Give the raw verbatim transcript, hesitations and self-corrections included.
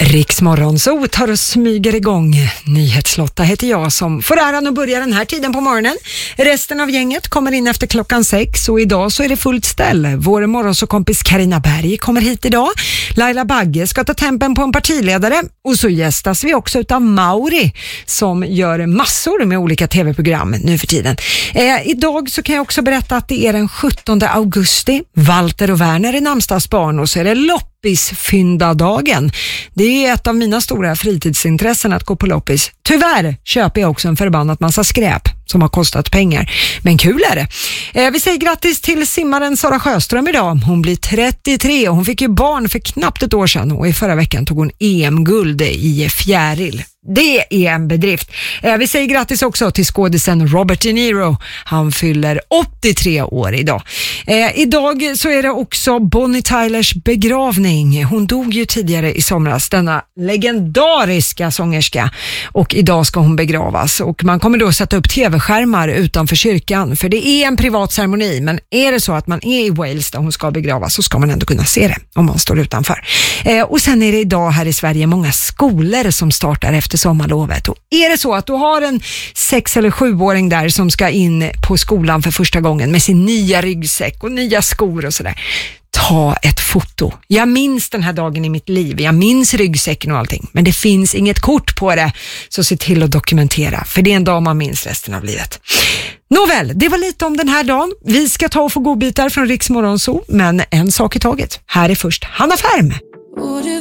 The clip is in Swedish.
Riksmorgon så tar och smyger igång. Nyhetslotta heter jag som får äran att börja den här tiden på morgonen. Resten av gänget kommer in efter klockan sex och idag så är det fullt ställ. Vår morgonsåkompis Carina Berg kommer hit idag. Laila Bagge ska ta tempen på en partiledare och så gästas vi också utav Mauri som gör massor med olika tv-program nu för tiden. Eh, idag så kan jag också berätta att det är den sjuttonde augusti. Walter och Werner är namnsdagsbarn och så är det loppisfyndadagen. Det är ett av mina stora fritidsintressen att gå på loppis. Tyvärr köper jag också en förbannat massa skräp som har kostat pengar. Men kul är det. Eh, vi säger grattis till simmaren Sara Sjöström idag. Hon blir trettiotre och hon fick ju barn för knappt ett år sedan och i förra veckan tog hon E M-guld i fjäril. Det är en bedrift. Eh, vi säger grattis också till skådisen Robert De Niro. Han fyller åttiotre år idag. Eh, idag så är det också Bonnie Tylers begravning. Hon dog ju tidigare i somras, denna legendariska sångerska. Och idag ska hon begravas. Och man kommer då sätta upp tv-skärmar utanför kyrkan. För det är en privat ceremoni. Men är det så att man är i Wales där hon ska begravas så ska man ändå kunna se det om man står utanför. Eh, och sen är det idag här i Sverige många skolor som startar efter sommarlovet. Och är det så att du har en sex- eller sjuåring där som ska in på skolan för första gången med sin nya ryggsäck och nya skor och sådär, ta ett foto. Jag minns den här dagen i mitt liv. Jag minns ryggsäcken och allting. Men det finns inget kort på det. Så se till att dokumentera. För det är en dag man minns resten av livet. Nåväl, det var lite om den här dagen. Vi ska ta och få godbitar från Riksmorgon så. Men en sak i taget. Här är först Hanna Färm.